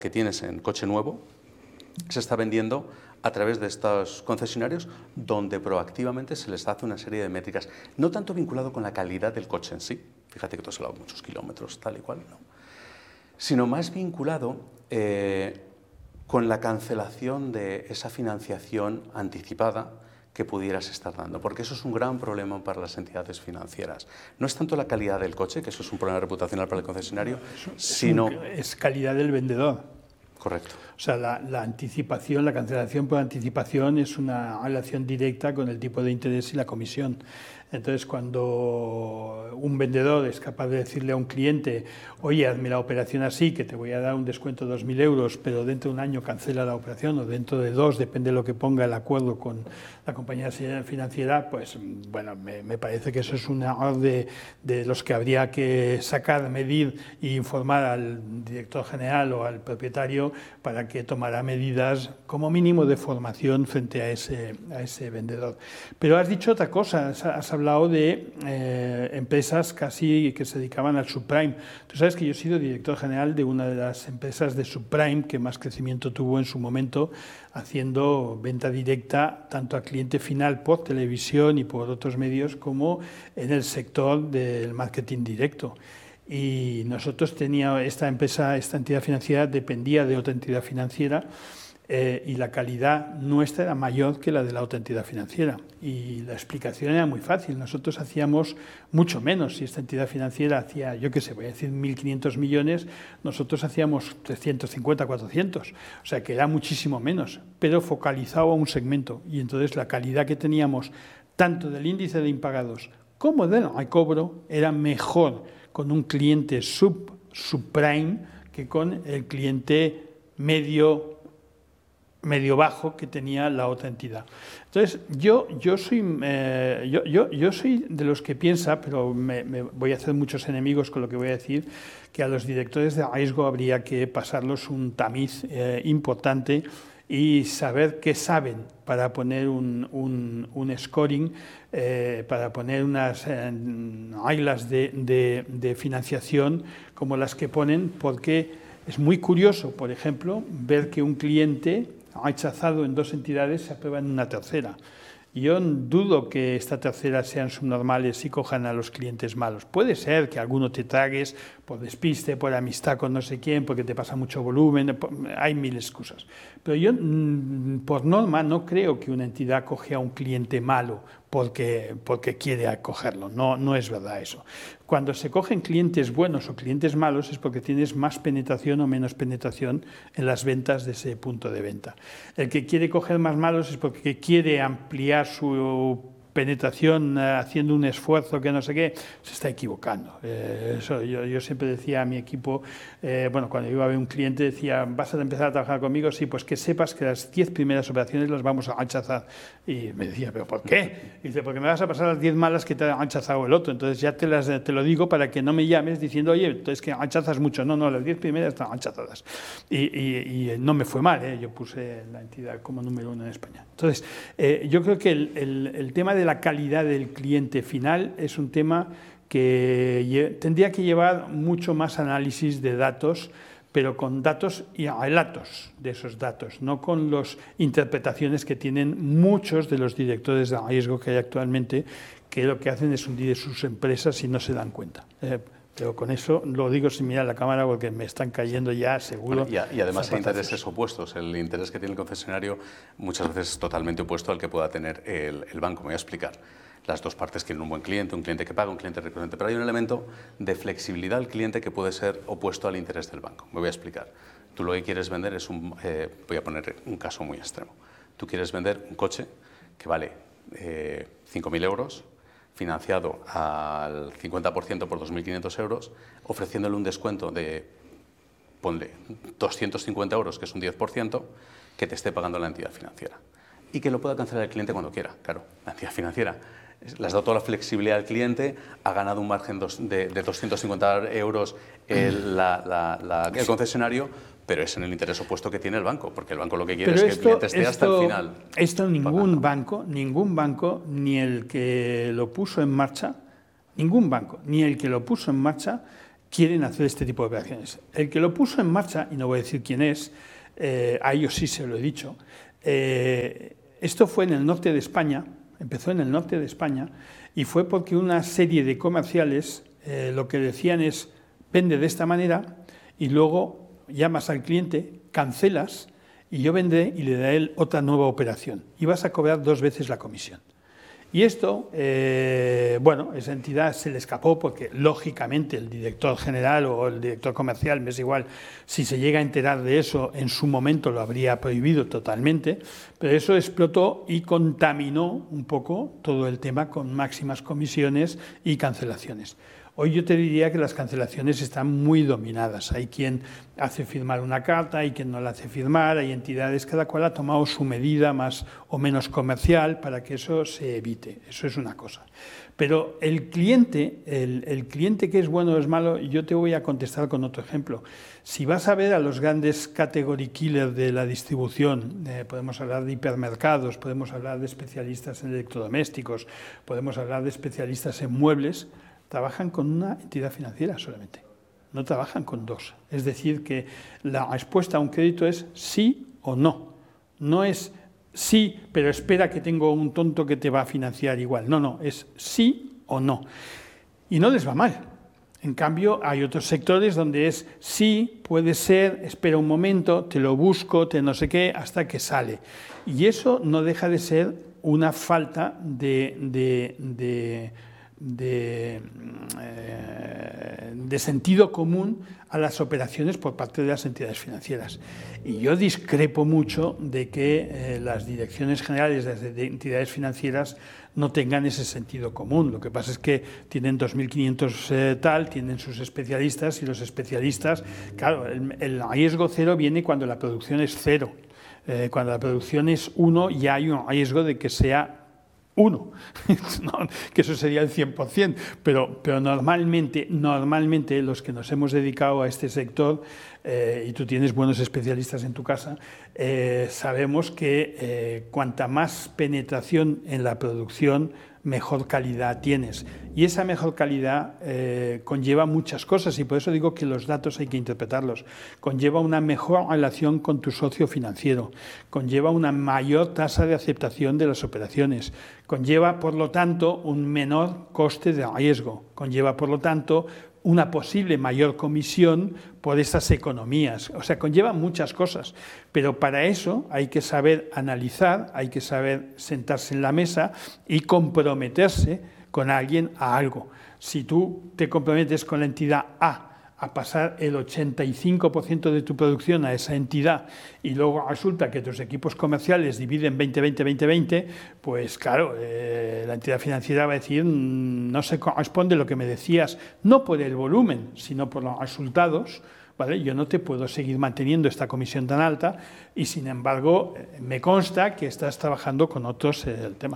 que tienes en coche nuevo se está vendiendo a través de estos concesionarios donde proactivamente se les hace una serie de métricas, no tanto vinculado con la calidad del coche en sí, fíjate que tú has hablado de muchos kilómetros, tal y cual, no, sino más vinculado con la cancelación de esa financiación anticipada que pudieras estar dando, porque eso es un gran problema para las entidades financieras. No es tanto la calidad del coche, que eso es un problema reputacional para el concesionario, sino... Es calidad del vendedor. Correcto. O sea, la anticipación, la cancelación por anticipación es una relación directa con el tipo de interés y la comisión. Entonces, cuando un vendedor es capaz de decirle a un cliente, oye, hazme la operación así, que te voy a dar un descuento de 2.000 euros, pero dentro de un año cancela la operación, o dentro de 2, depende de lo que ponga el acuerdo con la compañía financiera, pues bueno, me parece que eso es un error de los que habría que sacar, medir e informar al director general o al propietario para que tomara medidas como mínimo de formación frente a ese vendedor. Pero has dicho otra cosa, has hablado de empresas casi que se dedicaban al subprime. Tú sabes que yo he sido director general de una de las empresas de subprime que más crecimiento tuvo en su momento, haciendo venta directa tanto al cliente final por televisión y por otros medios como en el sector del marketing directo. Y nosotros teníamos esta empresa, esta entidad financiera dependía de otra entidad financiera y la calidad nuestra era mayor que la de la otra entidad financiera. Y la explicación era muy fácil. Nosotros hacíamos mucho menos. Si esta entidad financiera hacía, yo qué sé, voy a decir 1.500 millones, nosotros hacíamos 350, 400. O sea que era muchísimo menos, pero focalizado a un segmento. Y entonces la calidad que teníamos, tanto del índice de impagados como del recobro, era mejor con un cliente subprime que con el cliente medio bajo que tenía la otra entidad. Entonces, yo soy de los que piensa, pero me voy a hacer muchos enemigos con lo que voy a decir, que a los directores de riesgo habría que pasarlos un tamiz importante y saber qué saben para poner un scoring, para poner unas reglas de financiación como las que ponen, porque es muy curioso, por ejemplo, ver que un cliente rechazado en 2 entidades se aprueba en una tercera. Yo dudo que esta tercera sean subnormales y cojan a los clientes malos. Puede ser que alguno te tragues por despiste, por amistad con no sé quién, porque te pasa mucho volumen, hay 1000 excusas. Pero yo, por norma, no creo que una entidad coge a un cliente malo porque quiere acogerlo. No es verdad eso. Cuando se cogen clientes buenos o clientes malos es porque tienes más penetración o menos penetración en las ventas de ese punto de venta. El que quiere coger más malos es porque quiere ampliar su penetración haciendo un esfuerzo que no sé qué, se está equivocando. Eso yo siempre decía a mi equipo, cuando iba a ver un cliente, decía, ¿vas a empezar a trabajar conmigo? Sí, pues que sepas que las 10 primeras operaciones las vamos a rechazar. Y me decía, ¿pero por qué? Y dice, porque me vas a pasar las 10 malas que te ha rechazado el otro. Entonces ya te lo digo para que no me llames diciendo, oye, es que rechazas mucho. No, las 10 primeras están rechazadas. Y no me fue mal, yo puse la entidad como número 1 en España. Entonces, yo creo que el tema de la calidad del cliente final es un tema que tendría que llevar mucho más análisis de datos, pero con datos y relatos de esos datos, no con las interpretaciones que tienen muchos de los directores de riesgo que hay actualmente, que lo que hacen es hundir sus empresas y no se dan cuenta. Pero con eso lo digo sin mirar la cámara porque me están cayendo ya, seguro. Bueno, y además hay intereses opuestos. El interés que tiene el concesionario muchas veces es totalmente opuesto al que pueda tener el banco. Me voy a explicar. Las dos partes quieren un buen cliente, un cliente que paga, un cliente recurrente. Pero hay un elemento de flexibilidad al cliente que puede ser opuesto al interés del banco. Me voy a explicar. Tú lo que quieres vender es voy a poner un caso muy extremo. Tú quieres vender un coche que vale 5.000 euros, financiado al 50% por 2.500 euros, ofreciéndole un descuento de, ponle, 250 euros, que es un 10%, que te esté pagando la entidad financiera. Y que lo pueda cancelar el cliente cuando quiera. Claro, la entidad financiera le has dado toda la flexibilidad al cliente, ha ganado un margen de 250 euros el concesionario, pero es en el interés opuesto que tiene el banco, porque el banco lo que quiere es que el cliente esté hasta el final. Esto ningún banco, ni el que lo puso en marcha, quieren hacer este tipo de operaciones. El que lo puso en marcha, y no voy a decir quién es, a ellos sí se lo he dicho, esto fue en el norte de España, empezó en el norte de España, y fue porque una serie de comerciales lo que decían es, vende de esta manera, y luego llamas al cliente, cancelas, y yo vendré y le daré él otra nueva operación. Y vas a cobrar 2 veces la comisión. Y esto, bueno, esa entidad se le escapó porque, lógicamente, el director general o el director comercial, me es igual, si se llega a enterar de eso, en su momento lo habría prohibido totalmente, pero eso explotó y contaminó un poco todo el tema con máximas comisiones y cancelaciones. Hoy yo te diría que las cancelaciones están muy dominadas. Hay quien hace firmar una carta, hay quien no la hace firmar, hay entidades, cada cual ha tomado su medida más o menos comercial para que eso se evite. Eso es una cosa. Pero el cliente que es bueno o es malo, yo te voy a contestar con otro ejemplo. Si vas a ver a los grandes category killers de la distribución, podemos hablar de hipermercados, podemos hablar de especialistas en electrodomésticos, podemos hablar de especialistas en muebles, trabajan con una entidad financiera solamente, no trabajan con 2. Es decir, que la respuesta a un crédito es sí o no. No es sí, pero espera que tengo un tonto que te va a financiar igual. No, no, es sí o no. Y no les va mal. En cambio, hay otros sectores donde es sí, puede ser, espera un momento, te lo busco, te no sé qué, hasta que sale. Y eso no deja de ser una falta de sentido común a las operaciones por parte de las entidades financieras. Y yo discrepo mucho de que las direcciones generales de entidades financieras no tengan ese sentido común. Lo que pasa es que tienen 2.500 tienen sus especialistas, y los especialistas, claro, el riesgo cero viene cuando la producción es 0. Cuando la producción es 1 ya hay un riesgo de que sea 1, no, que eso sería el 100%, pero normalmente los que nos hemos dedicado a este sector, y tú tienes buenos especialistas en tu casa, sabemos que cuanta más penetración en la producción, mejor calidad tienes. Y esa mejor calidad conlleva muchas cosas, y por eso digo que los datos hay que interpretarlos. Conlleva una mejor relación con tu socio financiero, conlleva una mayor tasa de aceptación de las operaciones, conlleva, por lo tanto, un menor coste de riesgo, conlleva, por lo tanto, una posible mayor comisión por esas economías. O sea, conlleva muchas cosas, pero para eso hay que saber analizar, hay que saber sentarse en la mesa y comprometerse con alguien a algo. Si tú te comprometes con la entidad A a pasar el 85% de tu producción a esa entidad y luego resulta que tus equipos comerciales dividen 20-20-20-20, pues claro, la entidad financiera va a decir no se corresponde lo que me decías, no por el volumen, sino por los resultados, ¿vale? Yo no te puedo seguir manteniendo esta comisión tan alta y, sin embargo, me consta que estás trabajando con otros el tema.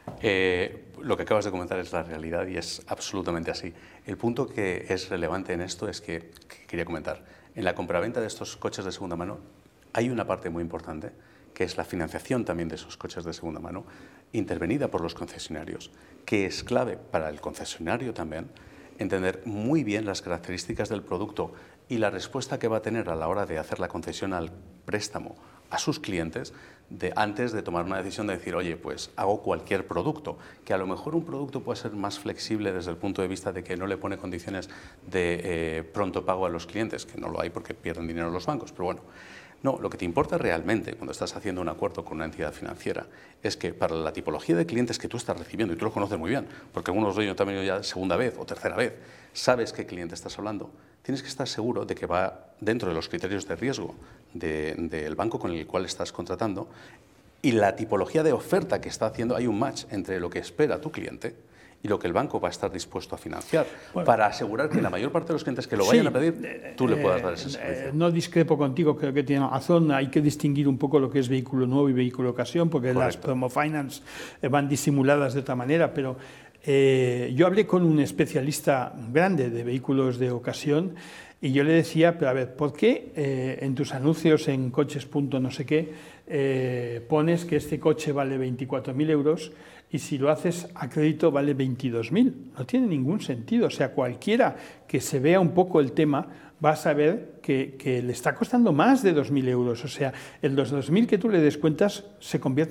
Lo que acabas de comentar es la realidad y es absolutamente así. El punto que es relevante en esto es que quería comentar. En la compraventa de estos coches de segunda mano hay una parte muy importante, que es la financiación también de esos coches de segunda mano, intervenida por los concesionarios, que es clave para el concesionario también entender muy bien las características del producto y la respuesta que va a tener a la hora de hacer la concesión al préstamo a sus clientes antes de tomar una decisión de decir, oye, pues hago cualquier producto, que a lo mejor un producto puede ser más flexible desde el punto de vista de que no le pone condiciones de pronto pago a los clientes, que no lo hay porque pierden dinero los bancos, pero bueno. No, lo que te importa realmente cuando estás haciendo un acuerdo con una entidad financiera es que para la tipología de clientes que tú estás recibiendo, y tú los conoces muy bien, porque algunos de ellos te han venido ya segunda vez o tercera vez, sabes qué cliente estás hablando, tienes que estar seguro de que va dentro de los criterios de riesgo del banco con el cual estás contratando y la tipología de oferta que está haciendo, hay un match entre lo que espera tu cliente y lo que el banco va a estar dispuesto a financiar, bueno, para asegurar que la mayor parte de los clientes que lo vayan a pedir, tú le puedas dar ese servicio. No discrepo contigo, creo que tiene razón, hay que distinguir un poco lo que es vehículo nuevo y vehículo de ocasión, porque correcto, las promo finance van disimuladas de otra manera, pero yo hablé con un especialista grande de vehículos de ocasión y yo le decía, pero a ver, ¿por qué en tus anuncios en coches. No sé qué pones que este coche vale 24.000 euros y si lo haces a crédito vale 22.000. No tiene ningún sentido. O sea, cualquiera que se vea un poco el tema va a saber que le está costando más de 2.000 euros. O sea, los 2.000 que tú le descuentas se convierten